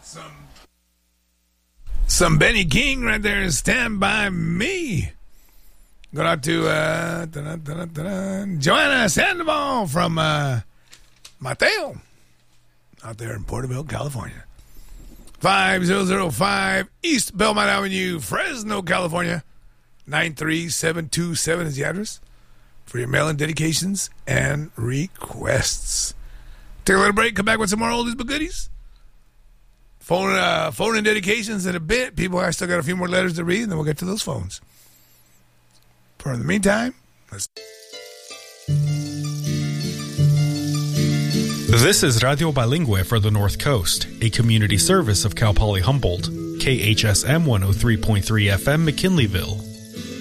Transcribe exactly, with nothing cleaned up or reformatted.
Some, some Benny King right there. Stand By Me. Go out to uh, da-da, da-da, da-da, Joanna Sandoval from uh, Mateo out there in Porterville, California. five thousand five East Belmont Avenue, Fresno, California. nine three seven two seven is the address for your mail-in dedications and requests. Take a little break, come back with some more oldies but goodies. Phone, uh, phone and dedications in a bit. People, I still got a few more letters to read, and then we'll get to those phones. For in the meantime, let's... This is Radio Bilingüe for the North Coast, a community service of Cal Poly Humboldt, K H S M one oh three point three F M McKinleyville.